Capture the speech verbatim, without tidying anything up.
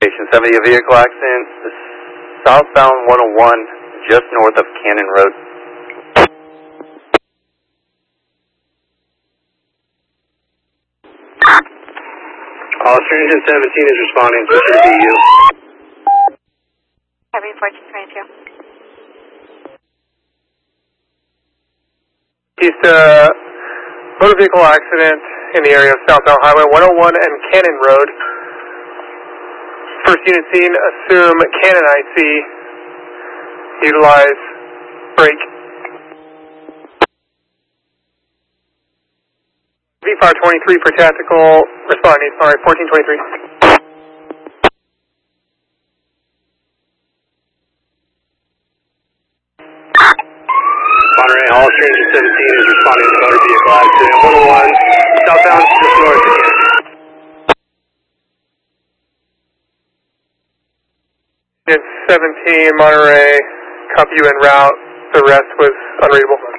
Station seventy, a vehicle accident, southbound one oh one, just north of Cannon Road. Officer Engine seventeen is responding, so it should be you. Heavy fourteen twenty-two. East, uh, motor vehicle accident in the area of southbound Highway one oh one and Cannon Road. First unit scene, assume Cannon I C. Utilize brake. V five twenty-three for tactical, responding, sorry, fourteen twenty-three. Monterey, Officer Engine seventeen is responding to motor vehicle accident one oh one, southbound just north of Cannon. Unit seventeen, Monterey, copy you en route. The rest was unreadable.